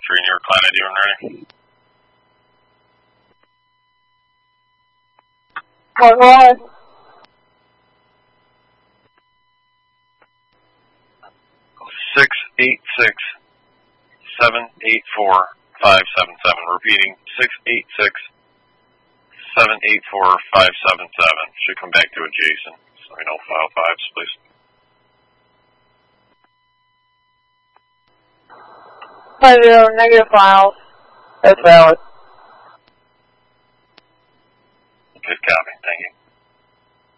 3 and your client ID when ready. Alright. 686-784-577. Repeating, 686-784-577. Should come back to a Jason. So let me know file 5s, please. Negative files. That's valid. Good copy.